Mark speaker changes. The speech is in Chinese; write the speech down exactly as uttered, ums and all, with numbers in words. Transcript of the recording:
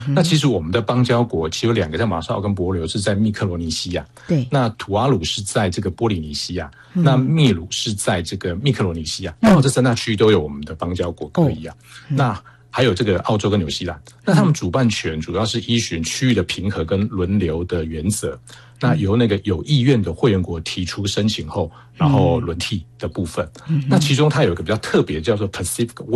Speaker 1: 嗯、那其实我们的邦交国其实有两个，在马绍尔跟帛琉是在密克罗尼西亚，
Speaker 2: 对，
Speaker 1: 那土瓦鲁是在这个波利尼西亚，嗯、那秘鲁是在这个密克罗尼西亚，刚好这三大区域都有我们的邦交国可以啊。哦嗯、那还有这个澳洲跟纽西兰，那他们主办权主要是依循区域的平衡跟轮流的原则，那由那个有意愿的会员国提出申请后，然后轮替的部分。嗯、那其中它有一个比较特别叫做 Pacific